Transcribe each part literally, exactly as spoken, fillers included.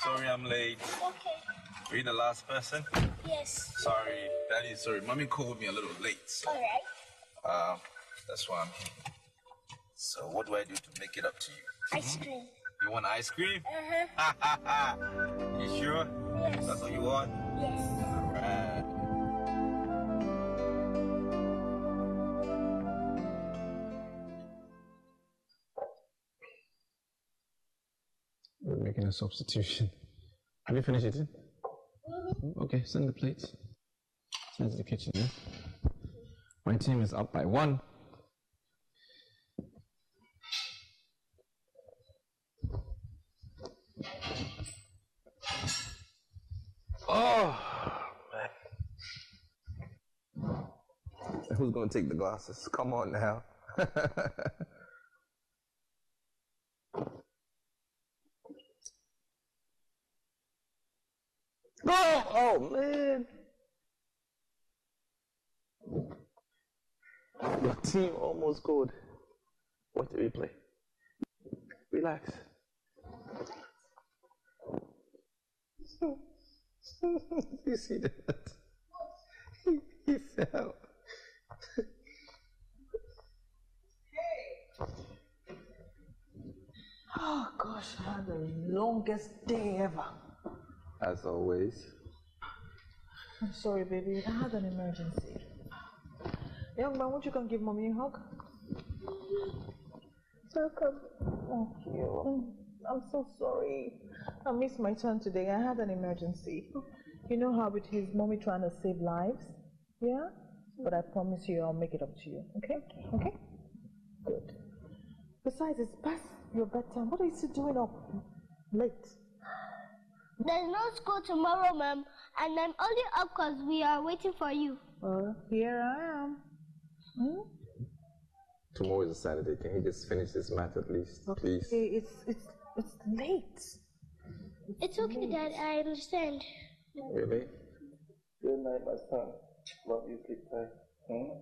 Sorry I'm late. Okay. Are you the last person? Yes. Sorry, Daddy, sorry. Mommy called me a little late. So, all right. Um, that's why I'm here. So what do I do to make it up to you? Ice cream. You want ice cream? Uh-huh. You sure? Yes. That's what you want? Yes. All right. We're making a substitution. Have you finished eating? Mm-hmm. Okay, send the plates. Send to the kitchen, yeah? My team is up by one. Oh, man. Who's going to take the glasses? Come on now. Oh, oh, man. Your team almost scored. Watch the replay. Relax. You see that? He, he fell. Oh gosh, I had the longest day ever. As always. I'm sorry, baby. I had an emergency. Young man, won't you come give mommy a hug? Welcome. Thank you. I'm so sorry. I missed my turn today. I had an emergency. You know how it is, mommy trying to save lives? Yeah? But I promise you I'll make it up to you. Okay? Okay? Good. Besides, it's past your bedtime. What are you still doing up late? There's no school tomorrow, ma'am, and I'm only up because we are waiting for you. Well, here I am. Hmm? Tomorrow is a Saturday. Can you just finish this math at least, Okay, please? it's it's it's late. It's, It's okay, late. Dad. I understand. Really? Good night, my son. Love you, sleep tight. Hmm?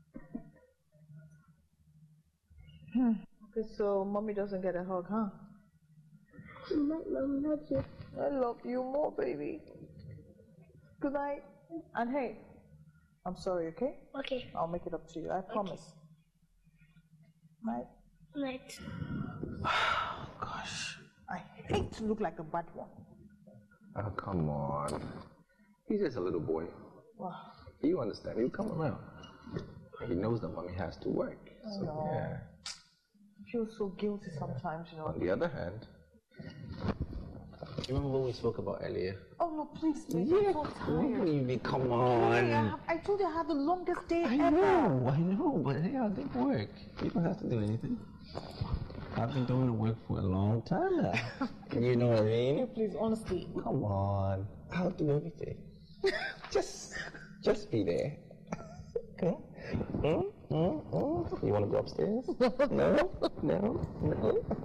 Hmm. Okay, so mommy doesn't get a hug, huh? Good night, Mom. Love you. I love you more, baby. Good night. And hey, I'm sorry, okay? Okay. I'll make it up to you. I promise. Night. Night. Oh, gosh. I hate to look like the bad one. Oh, come on. He's just a little boy. Wow. You understand. He'll come around. He knows that mommy has to work. I So, know. yeah. I feel so guilty sometimes, you know. On the other hand, you remember what we spoke about earlier? Oh, no, please, please. Yeah, I'm so tired. baby, come Hey, on. I, have, I told you I had the longest day I ever. know, I know, but hey, I did work. You don't have to do anything. I've been doing the work for a long time now. You know what I mean? Please, honestly. Come on, I'll do everything. just, just be there. Okay? Mm, mm, mm. You want to go upstairs? No, no, no.